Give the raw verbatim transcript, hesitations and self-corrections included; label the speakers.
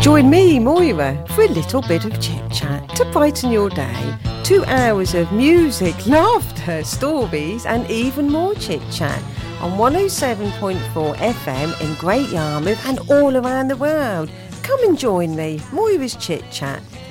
Speaker 1: Join me, Moira, for a little bit of chit-chat to brighten your day. Two hours of music, laughter, stories and even more chit-chat on one oh seven point four F M in Great Yarmouth and all around the world. Come and join me, Moira's Chit Chat,